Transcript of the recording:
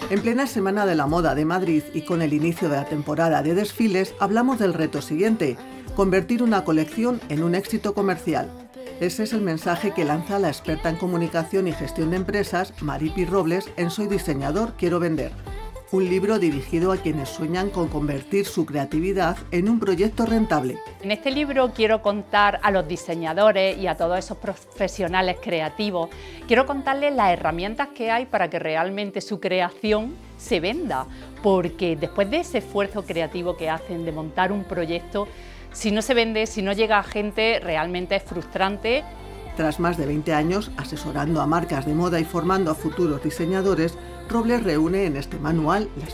En plena Semana de la Moda de Madrid y con el inicio de la temporada de desfiles, hablamos del reto siguiente: convertir una colección en un éxito comercial. Ese es el mensaje que lanza la experta en comunicación y gestión de empresas, Maripi Robles, en Soy Diseñador, Quiero Vender. Un libro dirigido a quienes sueñan con convertir su creatividad en un proyecto rentable. En este libro quiero contar a los diseñadores y a todos esos profesionales creativos, quiero contarles las herramientas que hay para que realmente su creación se venda, porque después de ese esfuerzo creativo que hacen de montar un proyecto, si no se vende, si no llega a gente, realmente es frustrante. Tras más de 20 años asesorando a marcas de moda y formando a futuros diseñadores, Robles reúne en este manual las